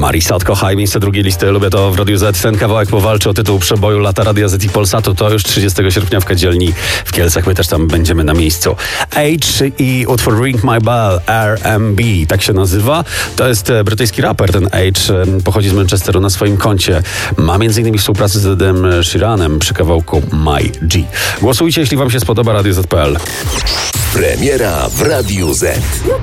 Marisat, kochaj, miejsce drugiej listy, lubię to w Radiu Z. Ten kawałek powalczy o tytuł przeboju lata Radia Z i Polsatu. To już 30 sierpnia w Kadzielni w Kielcach. My też tam będziemy na miejscu. H i utwór Ring My Bell, R&B, tak się nazywa. To jest brytyjski raper, ten H. Pochodzi z Manchesteru, na swoim koncie ma m.in. współpracę z Edem Sheeranem przy kawałku My G. Głosujcie, jeśli wam się spodoba, Radio Z.pl. Premiera w Radiu Z.